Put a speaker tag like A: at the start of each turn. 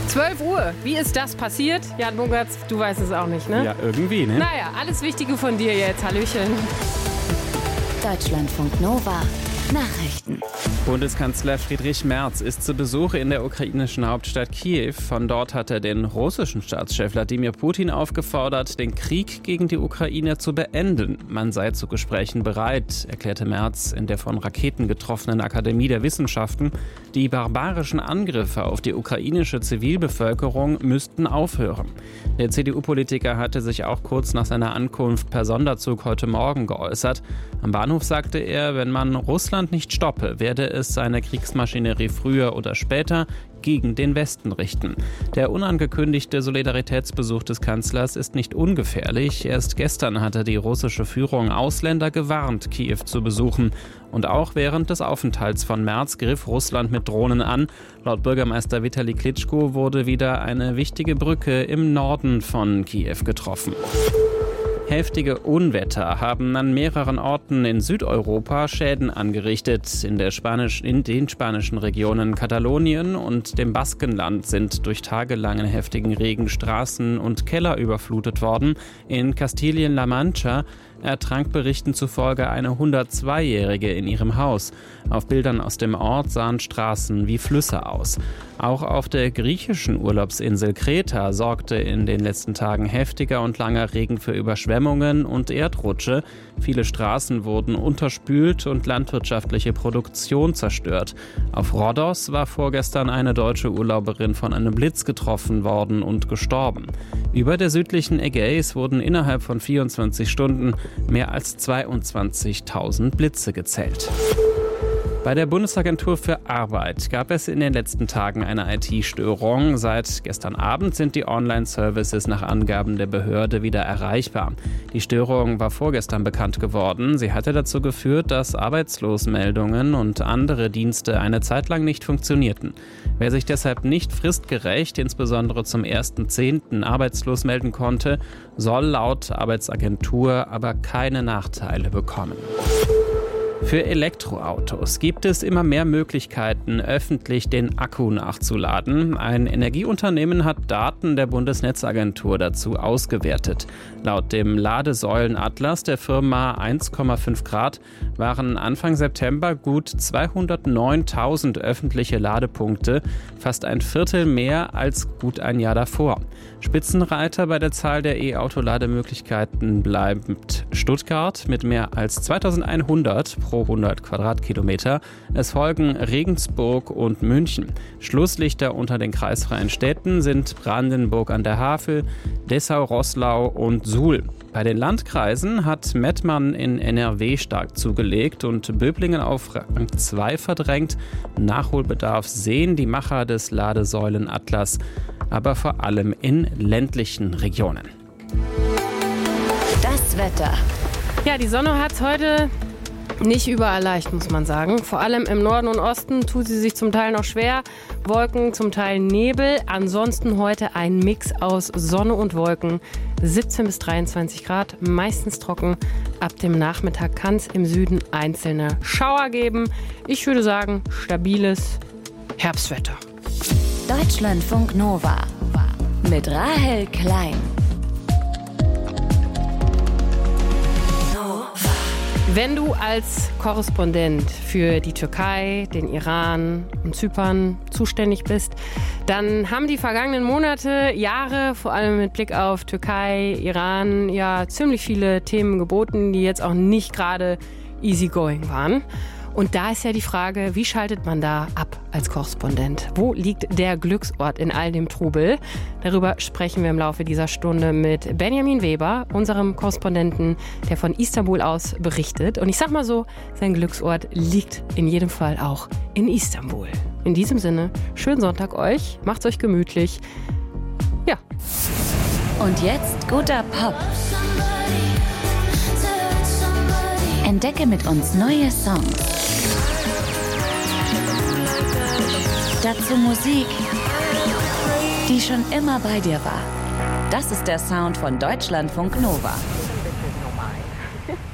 A: 12 Uhr. Wie ist das passiert? Jan Bungertz, du weißt es auch nicht, ne?
B: Ja, irgendwie, ne?
A: Naja, alles Wichtige von dir jetzt. Hallöchen.
C: Deutschlandfunk Nova. Nachrichten.
B: Bundeskanzler Friedrich Merz ist zu Besuch in der ukrainischen Hauptstadt Kiew. Von dort hat er den russischen Staatschef Wladimir Putin aufgefordert, den Krieg gegen die Ukraine zu beenden. Man sei zu Gesprächen bereit, erklärte Merz in der von Raketen getroffenen Akademie der Wissenschaften. Die barbarischen Angriffe auf die ukrainische Zivilbevölkerung müssten aufhören. Der CDU-Politiker hatte sich auch kurz nach seiner Ankunft per Sonderzug heute Morgen geäußert. Am Bahnhof sagte er, wenn man Russland nicht stoppe, werde es seine Kriegsmaschinerie früher oder später gegen den Westen richten. Der unangekündigte Solidaritätsbesuch des Kanzlers ist nicht ungefährlich. Erst gestern hatte die russische Führung Ausländer gewarnt, Kiew zu besuchen. Und auch während des Aufenthalts von Merz griff Russland mit Drohnen an. Laut Bürgermeister Vitali Klitschko wurde wieder eine wichtige Brücke im Norden von Kiew getroffen. Heftige Unwetter haben an mehreren Orten in Südeuropa Schäden angerichtet. In den spanischen Regionen Katalonien und dem Baskenland sind durch tagelangen heftigen Regen Straßen und Keller überflutet worden. In Kastilien-La Mancha ertrank Berichten zufolge eine 102-Jährige in ihrem Haus. Auf Bildern aus dem Ort sahen Straßen wie Flüsse aus. Auch auf der griechischen Urlaubsinsel Kreta sorgte in den letzten Tagen heftiger und langer Regen für Überschwemmungen und Erdrutsche. Viele Straßen wurden unterspült und landwirtschaftliche Produktion zerstört. Auf Rhodos war vorgestern eine deutsche Urlauberin von einem Blitz getroffen worden und gestorben. Über der südlichen Ägäis wurden innerhalb von 24 Stunden mehr als 22.000 Blitze gezählt. Bei der Bundesagentur für Arbeit gab es in den letzten Tagen eine IT-Störung. Seit gestern Abend sind die Online-Services nach Angaben der Behörde wieder erreichbar. Die Störung war vorgestern bekannt geworden. Sie hatte dazu geführt, dass Arbeitslosenmeldungen und andere Dienste eine Zeit lang nicht funktionierten. Wer sich deshalb nicht fristgerecht, insbesondere zum 1.10. arbeitslos melden konnte, soll laut Arbeitsagentur aber keine Nachteile bekommen. Für Elektroautos gibt es immer mehr Möglichkeiten, öffentlich den Akku nachzuladen. Ein Energieunternehmen hat Daten der Bundesnetzagentur dazu ausgewertet. Laut dem Ladesäulenatlas der Firma 1,5 Grad waren Anfang September gut 209.000 öffentliche Ladepunkte, fast ein Viertel mehr als gut ein Jahr davor. Spitzenreiter bei der Zahl der E-Auto-Lademöglichkeiten bleibt Stuttgart mit mehr als 2100 pro 100 Quadratkilometer. Es folgen Regensburg und München. Schlusslichter unter den kreisfreien Städten sind Brandenburg an der Havel, Dessau-Roßlau und Suhl. Bei den Landkreisen hat Mettmann in NRW stark zugelegt und Böblingen auf Rang 2 verdrängt. Nachholbedarf sehen die Macher des Ladesäulenatlas, aber vor allem in ländlichen Regionen.
C: Das Wetter.
A: Ja, die Sonne hat es heute nicht überall leicht, muss man sagen. Vor allem im Norden und Osten tut sie sich zum Teil noch schwer. Wolken, zum Teil Nebel. Ansonsten heute ein Mix aus Sonne und Wolken. 17 bis 23 Grad, meistens trocken. Ab dem Nachmittag kann es im Süden einzelne Schauer geben. Ich würde sagen, stabiles Herbstwetter.
C: Deutschlandfunk Nova mit Rahel Klein.
A: Wenn du als Korrespondent für die Türkei, den Iran und Zypern zuständig bist, dann haben die vergangenen Monate, Jahre, vor allem mit Blick auf Türkei, Iran, ja ziemlich viele Themen geboten, die jetzt auch nicht gerade easygoing waren. Und da ist ja die Frage, wie schaltet man da ab als Korrespondent? Wo liegt der Glücksort in all dem Trubel? Darüber sprechen wir im Laufe dieser Stunde mit Benjamin Weber, unserem Korrespondenten, der von Istanbul aus berichtet. Und ich sag mal so, sein Glücksort liegt in jedem Fall auch in Istanbul. In diesem Sinne, schönen Sonntag euch, macht's euch gemütlich. Ja.
C: Und jetzt guter Pop. Entdecke mit uns neue Songs. Dazu Musik, die schon immer bei dir war. Das ist der Sound von Deutschlandfunk Nova.